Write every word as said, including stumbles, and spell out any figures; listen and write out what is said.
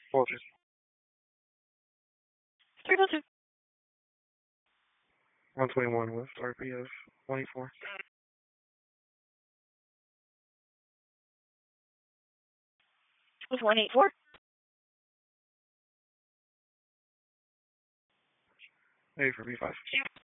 Fulton. three oh two. one twenty-one West R P S one eighty-four. Was one eighty-four. Hey for B five.